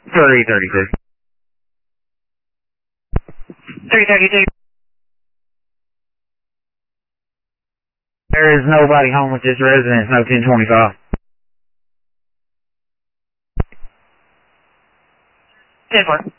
332. 332. There is nobody home with this residence, no 1025. 10-4.